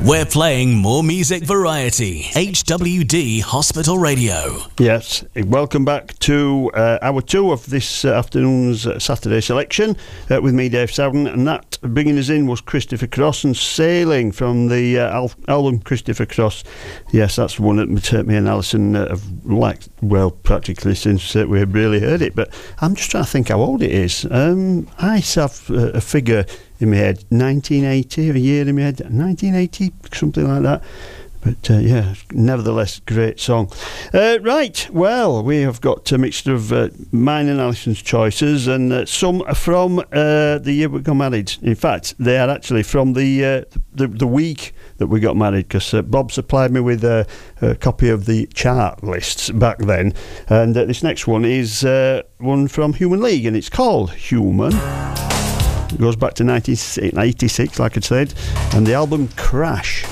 We're playing more music variety. HWD Hospital Radio. Yes, welcome back to hour 2 of this afternoon's Saturday selection with me, Dave Sowden, and that bringing us in was Christopher Cross and Sailing from the album Christopher Cross. Yes, that's one that me and Alison have liked, well, practically since we really heard it, but I'm just trying to think how old it is. I have a figure in my head, 1980, a year in my head, 1980, something like that. But yeah, nevertheless, great song. Right, well, we have got a mixture of mine and Alison's choices, and some are from the year we got married. In fact, they are actually from the week that we got married, because Bob supplied me with a copy of the chart lists back then. And this next one is one from Human League, and it's called Human. It goes back to 1986, like I said, and the album Crash.